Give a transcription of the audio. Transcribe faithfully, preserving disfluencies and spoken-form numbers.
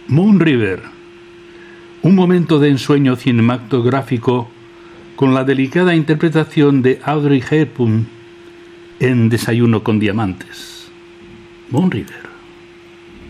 Moon River, un momento de ensueño cinematográfico con la delicada interpretación de Audrey Hepburn en Desayuno con Diamantes. Moon River.